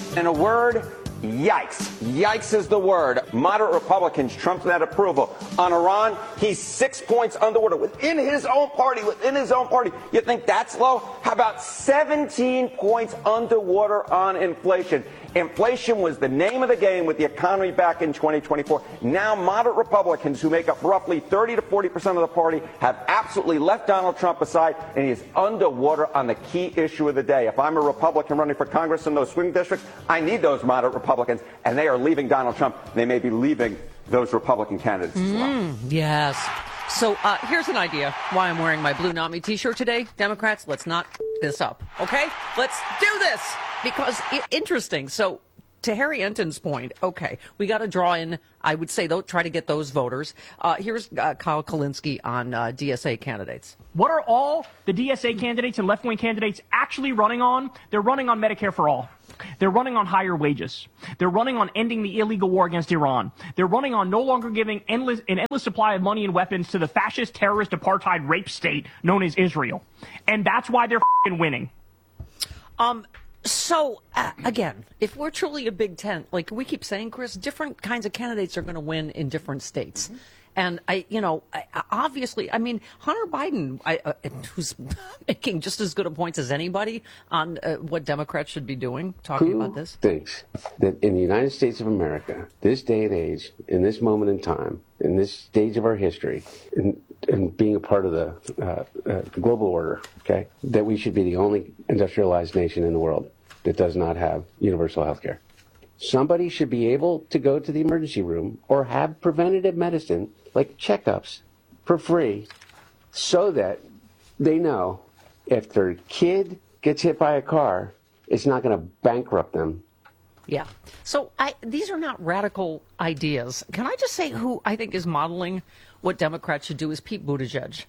In a word, yikes. Yikes is the word. Moderate Republicans trumped that approval. On Iran, he's 6 points underwater within his own party. You think that's low? How about 17 points underwater on inflation? Inflation was the name of the game with the economy back in 2024. Now moderate Republicans, who make up roughly 30 to 40% of the party, have absolutely left Donald Trump aside, and he is underwater on the key issue of the day. If I'm a Republican running for Congress in those swing districts, I need those moderate Republicans, and they are leaving Donald Trump. They may be leaving those Republican candidates as well. Yes. So here's an idea why I'm wearing my Blue Not Me t-shirt today. Democrats, let's not this up, okay? Let's do this because interesting. So to Harry Enton's point, okay, we got to draw in, I would say, though, try to get those voters. Here's Kyle Kulinski on DSA candidates. What are all the DSA candidates and left-wing candidates actually running on? They're running on Medicare for all. They're running on higher wages. They're running on ending the illegal war against Iran. They're running on no longer giving an endless supply of money and weapons to the fascist, terrorist, apartheid rape state known as Israel. And that's why they're winning. So, again, if we're truly a big tent, like we keep saying, Chris, different kinds of candidates are going to win in different states. Mm-hmm. And obviously, I mean, Hunter Biden, who's making just as good a points as anybody on what Democrats should be doing, talking about this. Who thinks that in the United States of America, this day and age, in this moment in time, in this stage of our history, and being a part of the global order, okay, that we should be the only industrialized nation in the world that does not have universal health care? Somebody should be able to go to the emergency room or have preventative medicine, like checkups, for free, so that they know if their kid gets hit by a car, it's not going to bankrupt them. Yeah. So these are not radical ideas. Can I just say who I think is modeling what Democrats should do is Pete Buttigieg.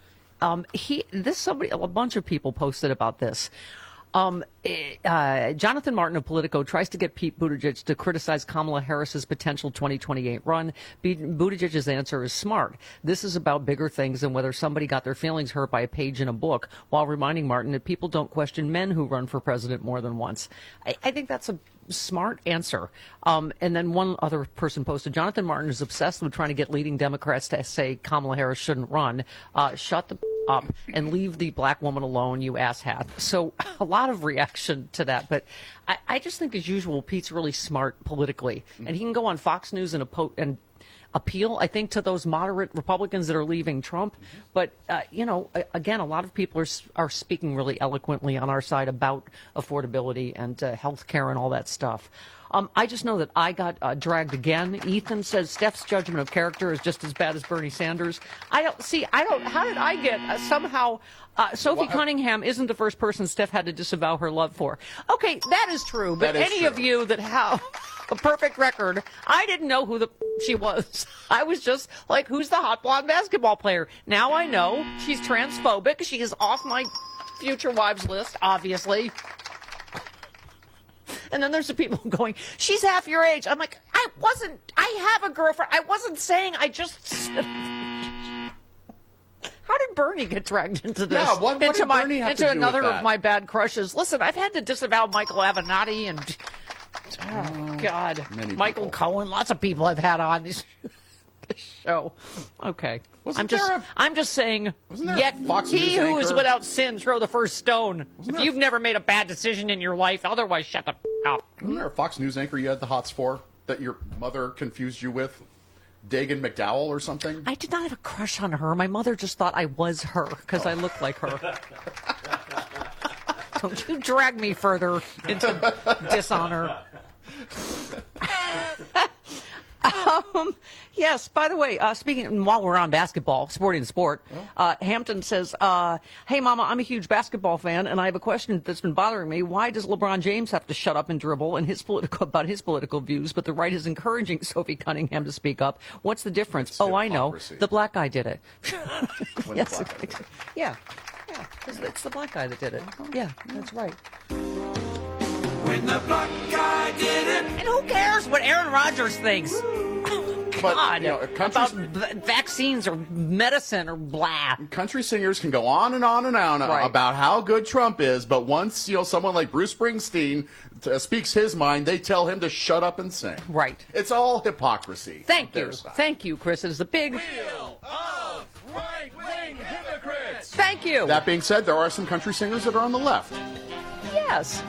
A bunch of people posted about this. Jonathan Martin of Politico tries to get Pete Buttigieg to criticize Kamala Harris's potential 2028 run. Buttigieg's answer is smart. This is about bigger things than whether somebody got their feelings hurt by a page in a book, while reminding Martin that people don't question men who run for president more than once. I think that's a smart answer. And then one other person posted, Jonathan Martin is obsessed with trying to get leading Democrats to say Kamala Harris shouldn't run. Shut the up and leave the black woman alone, you asshat. So a lot of reaction to that. But I just think, as usual, Pete's really smart politically. And he can go on Fox News and appeal, I think, to those moderate Republicans that are leaving Trump. But, again, a lot of people are speaking really eloquently on our side about affordability and health care and all that stuff. I just know that I got dragged again. Ethan says Steph's judgment of character is just as bad as Bernie Sanders. How did I get somehow Sophie Cunningham isn't the first person Steph had to disavow her love for. Okay, that is true. But of you that have a perfect record, I didn't know who she was. I was just like, who's the hot blonde basketball player? Now I know she's transphobic. She is off my future wives list, obviously. And then there's the people going, she's half your age. I'm like, I have a girlfriend. I wasn't saying, I just said. How did Bernie get dragged into this? Yeah, what did Bernie have to do another with that? Of my bad crushes. Listen, I've had to disavow Michael Avenatti and, God, Michael Cohen. Lots of people I've had on this show. Okay. I'm just saying, yet he who is without sin throw the first stone. If you've never made a bad decision in your life, otherwise shut the up. Wasn't there a Fox News anchor you had the hots for that your mother confused you with? Dagan McDowell or something? I did not have a crush on her. My mother just thought I was her because I looked like her. Don't you drag me further into dishonor. Yes, by the way, speaking, while we're on basketball, sporting sport, Hampton says, hey, Mama, I'm a huge basketball fan, and I have a question that's been bothering me. Why does LeBron James have to shut up and dribble about his political views, but the right is encouraging Sophie Cunningham to speak up? What's the difference? I know. The black guy did it. Yes. Yeah. It's the black guy that did it. Yeah, that's right. When the black guy did it. And who cares what Aaron Rodgers thinks? But, God, you know, about vaccines or medicine or blah. Country singers can go on and on and on Right. about how good Trump is, but once someone like Bruce Springsteen speaks his mind, they tell him to shut up and sing. Right. It's all hypocrisy. Thank on you. their side. Thank you, Chris. It is a big... Wheel of right-wing hypocrites. Thank you. That being said, there are some country singers that are on the left. Yes.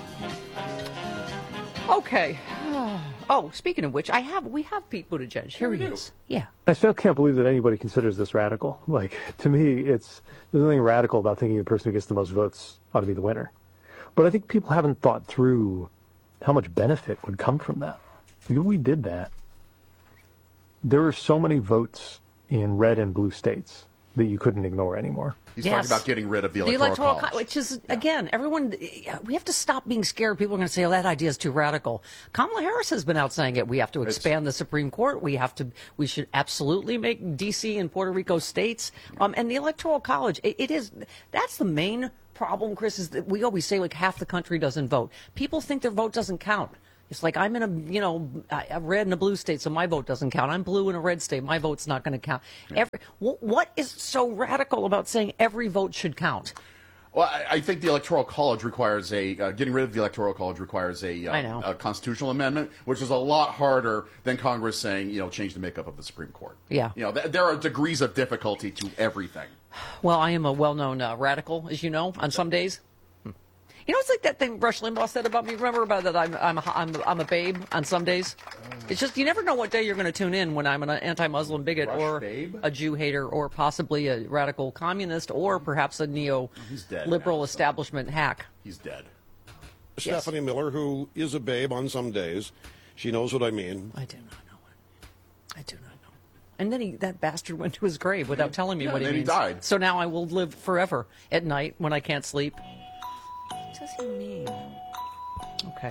Okay. Oh, speaking of which, we have Pete Buttigieg. Here he is. Yeah. I still can't believe that anybody considers this radical. Like, to me, there's nothing radical about thinking the person who gets the most votes ought to be the winner. But I think people haven't thought through how much benefit would come from that. If we did that, there are so many votes in red and blue states that you couldn't ignore anymore. He's Yes. talking about getting rid of the electoral college. Which is, again, everyone, we have to stop being scared. People are going to say, oh, that idea is too radical. Kamala Harris has been out saying it. We have to expand the Supreme Court. We should absolutely make D.C. and Puerto Rico states. And the electoral college, that's the main problem, Chris, is that we always say like half the country doesn't vote. People think their vote doesn't count. It's like I'm in a red and a blue state, so my vote doesn't count. I'm blue in a red state, my vote's not going to count. What is so radical about saying every vote should count? Well, I think the Electoral College requires getting rid of the Electoral College requires a constitutional amendment, which is a lot harder than Congress saying, change the makeup of the Supreme Court. Yeah. There are degrees of difficulty to everything. Well, I am a well-known radical, as you know, on some days. It's like that thing Rush Limbaugh said about me. Remember about that? I'm a babe on some days. It's just you never know what day you're going to tune in when I'm an anti-Muslim bigot or a Jew hater or possibly a radical communist or perhaps a neo-liberal establishment hack. He's dead. Yes. Stephanie Miller, who is a babe on some days, she knows what I mean. I do not know it. I do not know. And then that bastard went to his grave without telling me what he means. means. He died. So now I will live forever at night when I can't sleep. What does he mean? Okay.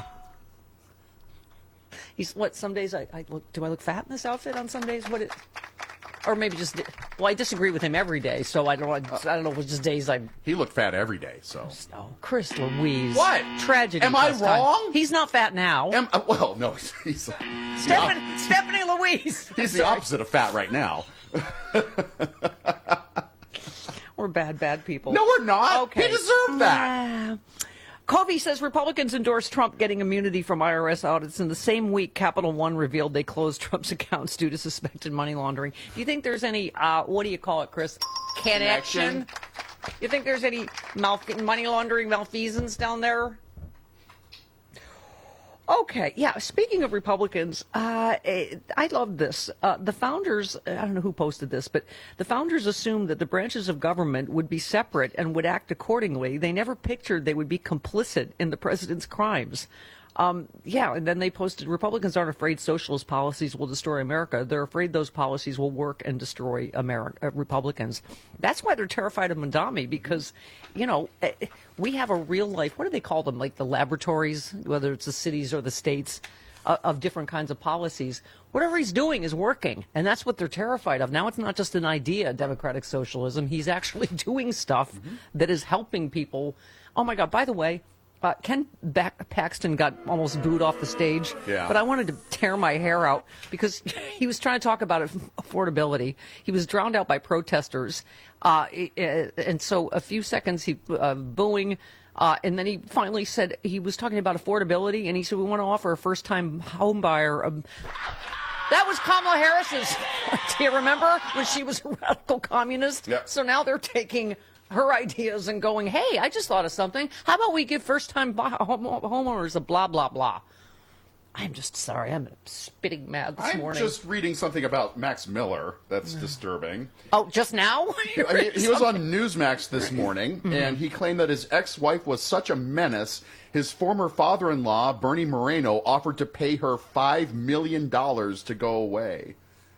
Some days I look. Do I look fat in this outfit on some days? Or maybe just. Well, I disagree with him every day, so I don't know if it's just days I. He looked fat every day, so. Oh, Chris Louise. What? Tragedy. Am I wrong? Time. He's not fat now. Well, no, he's. Stephanie Louise. He's the opposite of fat right now. We're bad people. No, we're not. Okay. He deserved that. Covey says Republicans endorsed Trump getting immunity from IRS audits. In the same week, Capital One revealed they closed Trump's accounts due to suspected money laundering. Do you think there's any, what do you call it, Chris? Connection? You think there's any money laundering malfeasance down there? Okay, yeah. Speaking of Republicans, I love this. The founders, I don't know who posted this, but the founders assumed that the branches of government would be separate and would act accordingly. They never pictured they would be complicit in the president's crimes. Yeah, and then they posted, Republicans aren't afraid socialist policies will destroy America. They're afraid those policies will work and destroy Republicans. That's why they're terrified of Mandami, because, we have a real life, what do they call them, like the laboratories, whether it's the cities or the states, of different kinds of policies. Whatever he's doing is working, and that's what they're terrified of. Now it's not just an idea, democratic socialism. He's actually doing stuff that is helping people. Oh, my God, by the way, Ken Paxton got almost booed off the stage, but I wanted to tear my hair out because he was trying to talk about affordability. He was drowned out by protesters, and so a few seconds he booing, and then he finally said he was talking about affordability, and he said we want to offer a first-time home buyer. That was Kamala Harris's. Do you remember when she was a radical communist? Yep. So now they're taking her ideas and going, hey, I just thought of something. How about we give first-time homeowners a blah, blah, blah. I'm just sorry. I'm spitting mad this morning. I'm just reading something about Max Miller that's disturbing. Oh, just now? He was on Newsmax this morning, and he claimed that his ex-wife was such a menace, his former father-in-law, Bernie Moreno, offered to pay her $5 million to go away.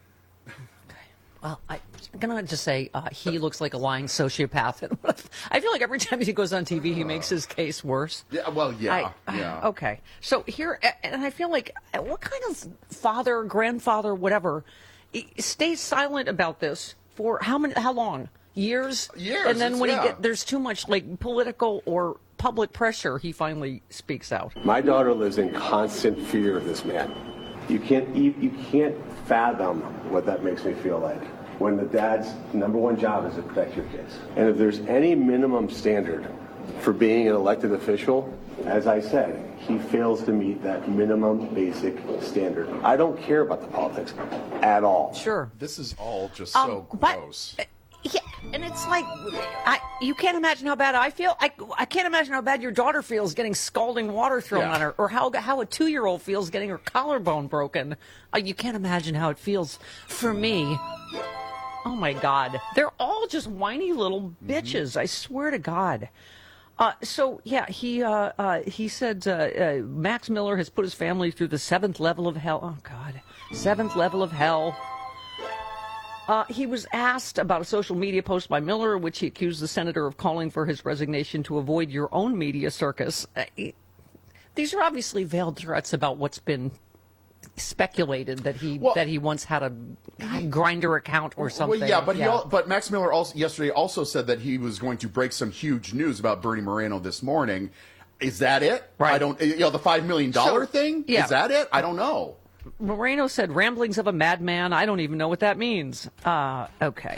Well, I'm going to just say he looks like a lying sociopath. I feel like every time he goes on TV, he makes his case worse. Yeah, well, yeah. Okay. So here, and I feel like, what kind of father, grandfather, whatever, stays silent about this for how long? Years? Years. And then when there's too much like political or public pressure, he finally speaks out. My daughter lives in constant fear of this man. You can't fathom what that makes me feel like. When the dad's number one job is to protect your kids. And if there's any minimum standard for being an elected official, as I said, he fails to meet that minimum basic standard. I don't care about the politics at all. Sure. This is all just so gross. Yeah, and it's like, you can't imagine how bad I feel. I can't imagine how bad your daughter feels getting scalding water thrown on her, or how a 2-year-old feels getting her collarbone broken. You can't imagine how it feels for me. Oh, my God. They're all just whiny little bitches. I swear to God. He said Max Miller has put his family through the 7th level of hell. Oh, God. 7th level of hell. He was asked about a social media post by Miller, in which he accused the senator of calling for his resignation to avoid your own media circus. These are obviously veiled threats about what's been speculated that he once had a Grindr account or something. Well, yeah, but Max Miller yesterday also said that he was going to break some huge news about Bernie Moreno this morning. Is that it? Right. I don't. the $5 million thing. Yeah. Is that it? I don't know. Moreno said, "Ramblings of a madman." I don't even know what that means. Okay.